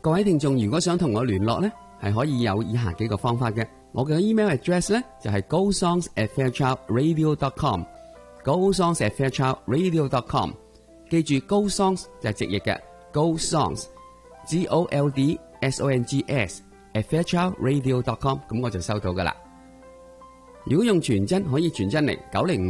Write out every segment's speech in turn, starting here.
各位聽眾如果想同我聯絡呢，係可以有以下幾個方法嘅。我嘅 email address 呢就係 goalsongs@fairchildradio.com，goalsongs@fairchildradio.com。記住 Goal Songs 就係直譯嘅 Goal Songs，GOLDSONGS@fairchildradio.com， 咁我就收到噶啦。如果用傳真可以傳真嚟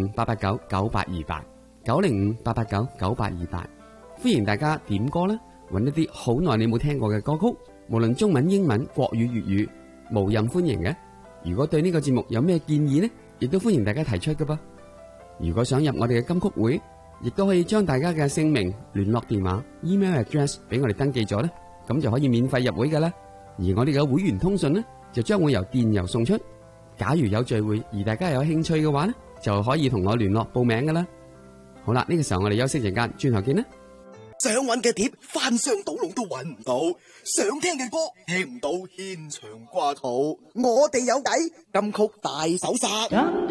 905-889-9828，905-889-9828。歡迎大家點歌啦，揾一啲好耐你冇聽過嘅歌曲，無論中文、英文、國語、粵語，無任歡迎嘅。如果對呢個節目有咩建議呢，亦都歡迎大家提出㗎噃。如果想入我哋嘅金曲會，亦都可以將大家嘅姓名、聯絡電話、email address 俾我哋登記咗呢，咁就可以免費入會噶啦。而我哋嘅會員通訊呢，就將會由電郵送出。假如有聚會而大家有興趣嘅話呢，就可以同我聯絡報名噶啦。好啦，呢個時候我哋休息陣間，轉頭見啦。 想揾嘅碟翻箱倒籠都揾唔到，想聽嘅歌聽唔到，牽腸掛肚。我哋有計，金曲大搜殺。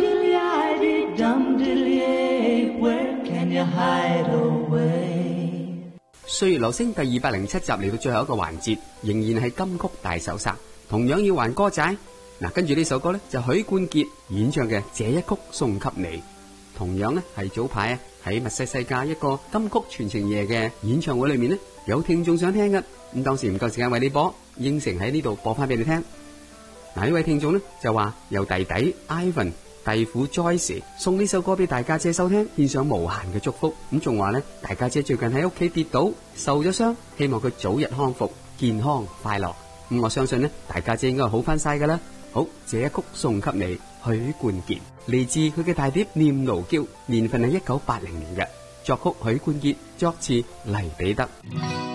歲月留聲第207集嚟到最後一個環節，仍然係金曲大搜殺，同樣要還歌仔。嗱，跟住呢首歌呢，就許冠傑演唱嘅《這一曲送給你》，同樣呢係早排喺密西西加一個金曲傳情夜嘅演唱會裏面呢，有聽眾想聽嘅，咁當時唔夠時間為你播，應承喺呢度播翻俾你聽。嗱，呢位聽眾呢就話由弟弟 Ivan、弟婦 Joyce 送呢首歌俾大家姐收聽，獻上無限嘅祝福。咁仲話呢，大家姐最近喺屋企跌倒受咗傷，希望佢早日康復，健康快樂。咁我相信呢，大家姐應該好翻晒噶啦。好，這一曲送給你，許冠傑，嚟自佢嘅大碟《念奴嬌》，年份係1980年嘅，作曲許冠傑，作詞黎彼得。